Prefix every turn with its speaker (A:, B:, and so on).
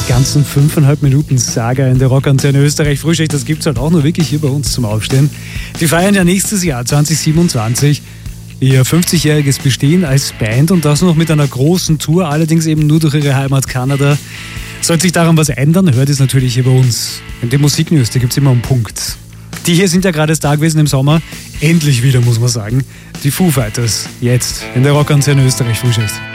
A: ganzen 5,5 Minuten Saga in der Rockantenne Österreich Frühschicht, das gibt es halt auch nur wirklich hier bei uns zum Aufstehen. Die feiern ja nächstes Jahr, 2027, ihr 50-jähriges Bestehen als Band und das noch mit einer großen Tour, allerdings eben nur durch ihre Heimat Kanada. Sollte sich daran was ändern, hört es natürlich hier bei uns. In den Musiknews, da gibt es immer einen Punkt. Die hier sind ja gerade Star gewesen im Sommer. Endlich wieder, muss man sagen. Die Foo Fighters, jetzt in der Rockantenne Österreich Frühschicht.